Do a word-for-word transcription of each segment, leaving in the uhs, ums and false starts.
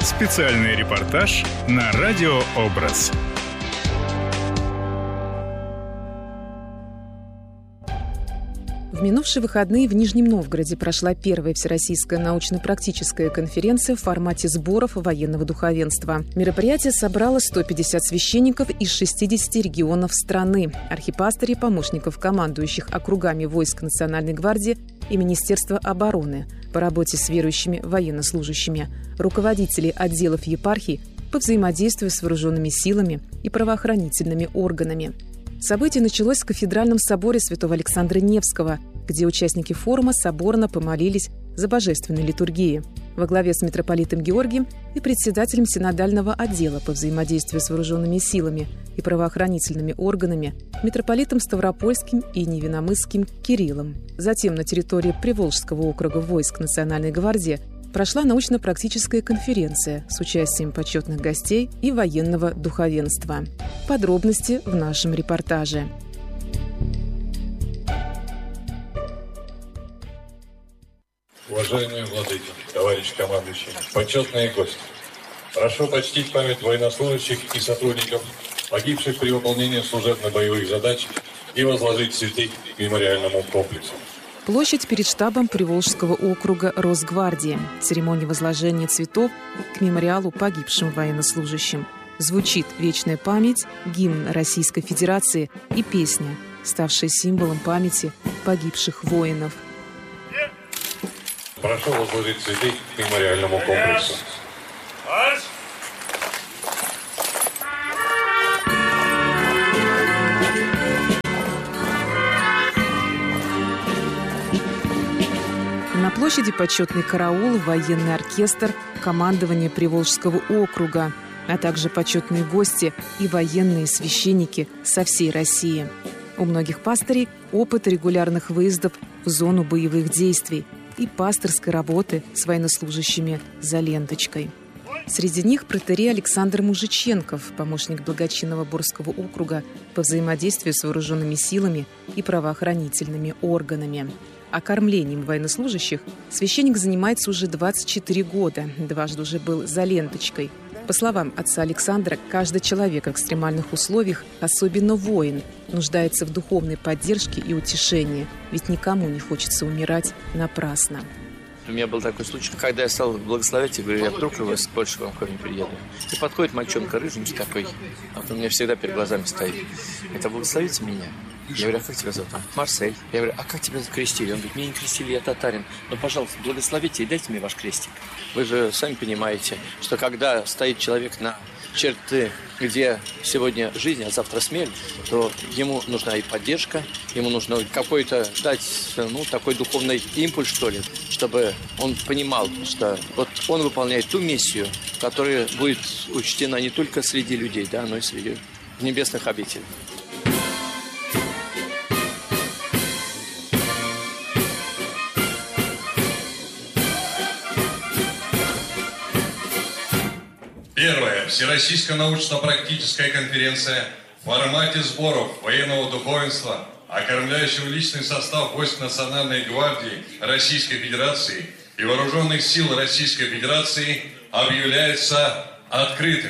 Специальный репортаж на Радио Образ. В минувшие выходные в Нижнем Новгороде прошла первая всероссийская научно-практическая конференция в формате сборов военного духовенства. Мероприятие собрало сто пятьдесят священников из шестидесяти регионов страны, архипастырей, помощников командующих округами войск Национальной гвардии и Министерства обороны по работе с верующими военнослужащими, руководителей отделов епархий по взаимодействию с вооруженными силами и правоохранительными органами. Событие началось в кафедральном соборе святого Александра Невского, где участники форума соборно помолились за божественной литургией во главе с митрополитом Георгием и председателем синодального отдела по взаимодействию с вооруженными силами и правоохранительными органами митрополитом Ставропольским и Невиномысским Кириллом. Затем на территории Приволжского округа войск Национальной гвардии прошла научно-практическая конференция с участием почетных гостей и военного духовенства. Подробности в нашем репортаже. Уважаемые владыки, товарищи командующие, почетные гости, прошу почтить память военнослужащих и сотрудников, погибших при выполнении служебно-боевых задач, и возложить цветы к мемориальному комплексу. Площадь перед штабом Приволжского округа Росгвардии. Церемония возложения цветов к мемориалу погибшим военнослужащим. Звучит вечная память, гимн Российской Федерации и песня, ставшая символом памяти погибших воинов. Прошу возложить цветы к мемориальному комплексу. На площади почетный караул, военный оркестр, командование Приволжского округа, а также почетные гости и военные священники со всей России. У многих пастырей опыт регулярных выездов в зону боевых действий и пасторской работы с военнослужащими за ленточкой. Среди них протоиерей Александр Мужиченков, помощник благочинного Борского округа по взаимодействию с вооруженными силами и правоохранительными органами. А кормлением военнослужащих священник занимается уже двадцать четыре года, дважды уже был за ленточкой. По словам отца Александра, каждый человек в экстремальных условиях, особенно воин, нуждается в духовной поддержке и утешении, ведь никому не хочется умирать напрасно. У меня был такой случай, когда я стал благословить, я говорю, я вдруг у вас с больше к вам не приеду. И подходит мальчонка рыженький такой, вот у меня всегда перед глазами стоит. Это благословите меня. Я говорю, а как тебя зовут? Марсель. Я говорю, а как тебя крестили? Он говорит, меня не крестили, я татарин. Ну, пожалуйста, благословите и дайте мне ваш крестик. Вы же сами понимаете, что когда стоит человек на черты, где сегодня жизнь, а завтра смерть, то ему нужна и поддержка, ему нужно какой-то дать, ну, такой духовный импульс, что ли, чтобы он понимал, что вот он выполняет ту миссию, которая будет учтена не только среди людей, да, но и среди небесных обителей. Первая Всероссийская научно-практическая конференция в формате сборов военного духовенства, окормляющего личный состав войск Национальной гвардии Российской Федерации и Вооруженных сил Российской Федерации объявляется открытым.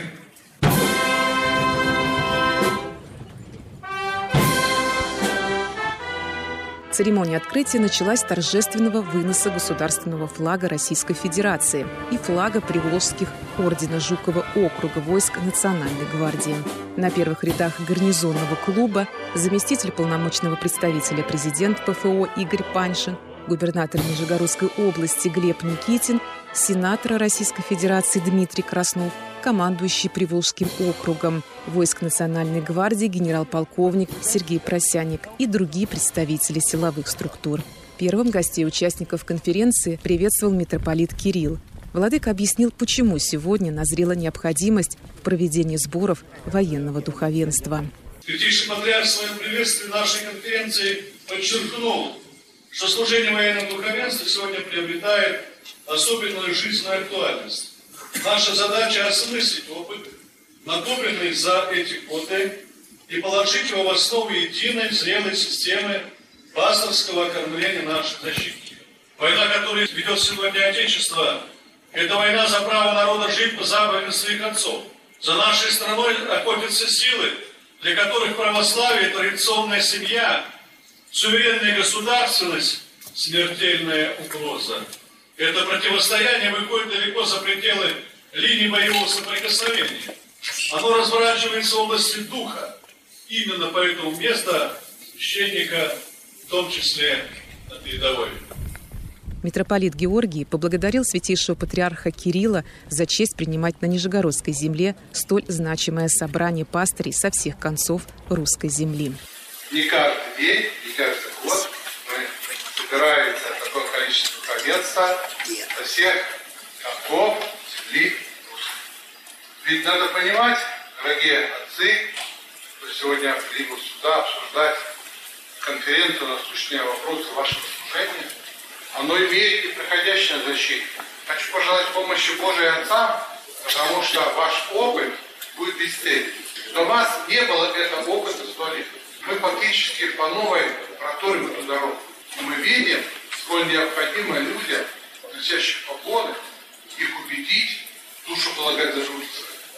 Церемония открытия началась с торжественного выноса государственного флага Российской Федерации и флага Приволжских ордена Жукова округа войск Национальной гвардии. На первых рядах гарнизонного клуба заместитель полномочного представителя президента ПФО Игорь Паньшин, губернатор Нижегородской области Глеб Никитин, сенатор Российской Федерации Дмитрий Краснов, командующий Приволжским округом войск Национальной гвардии генерал-полковник Сергей Просяник и другие представители силовых структур. Первым гостей участников конференции приветствовал митрополит Кирилл. Владыка объяснил, почему сегодня назрела необходимость в проведении сборов военного духовенства. Святейший Патриарх в своем приветствии нашей конференции подчеркнул, что служение военного духовенства сегодня приобретает особенную жизненную актуальность. Наша задача осмыслить опыт, накопленный за эти годы, и положить его в основу единой зрелой системы пасторского кормления наших защитников. Война, которую ведет сегодня Отечество, Это война за право народа жить по заповедям своих отцов. За нашей страной охотятся силы, для которых православие, традиционная семья, суверенная государственность – смертельная угроза. Это противостояние выходит далеко за пределы линии боевого соприкосновения. Оно разворачивается в области духа. Именно поэтому место священника, в том числе на передовой. Митрополит Георгий поблагодарил святейшего патриарха Кирилла за честь принимать на Нижегородской земле столь значимое собрание пастырей со всех концов русской земли. Не каждый день, не каждый год мы собираемся такое количество духовенства со всех концов земли русской. Ведь надо понимать, дорогие отцы, что сегодня прибыл сюда обсуждать конференцию насущные вопросы вашего служения, оно имеет неприходящее значение. Хочу пожелать помощи Божией отцам, потому что ваш опыт будет бесценен. До вас не было этого опыта сто лет. Мы фактически по новой проторим эту дорогу. Мы видим, сколь необходимо людям, носящих поклоны, их убедить, душу полагать за жужиться.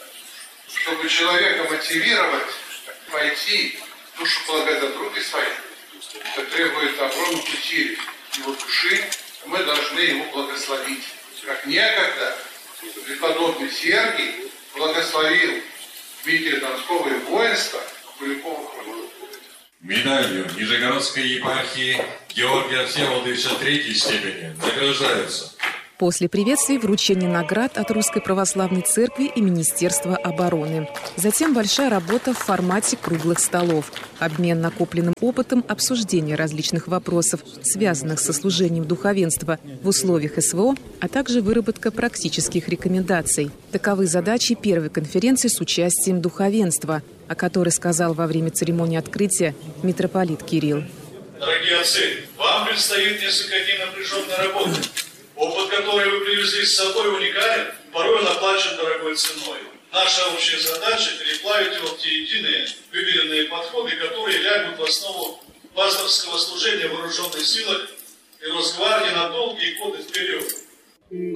Чтобы человека мотивировать пойти, душу полагать за други свои, это требует огромных усилий его души, мы должны его благословить. Как некогда преподобный Сергий благословил Дмитрия Донского и воинства Куликова храма. Медалью Нижегородской епархии Георгия Всеволодовича третьей степени награждаются. После приветствий вручение наград от Русской Православной Церкви и Министерства обороны. Затем большая работа в формате круглых столов. Обмен накопленным опытом, обсуждение различных вопросов, связанных со служением духовенства в условиях СВО, а также выработка практических рекомендаций. Таковы задачи первой конференции с участием духовенства, о которой сказал во время церемонии открытия митрополит Кирилл. Дорогие отцы, вам предстоит несколько дней напряженной работы. Опыт, который вы привезли с собой, уникален, порой он оплачен дорогой ценой. Наша общая задача – переплавить его в те единые, выверенные подходы, которые лягут в основу пасторского служения в вооруженных силах и Росгвардии на долгие годы вперед.